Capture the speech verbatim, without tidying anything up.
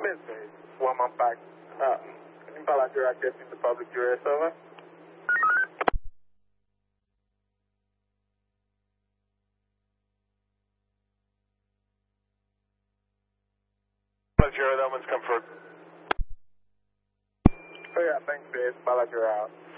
Business. One month back. Uh, Impala Jury accepting the public jury, over. Public jury, that one's confirmed. Oh yeah, thanks, Dave. Impala Jury out.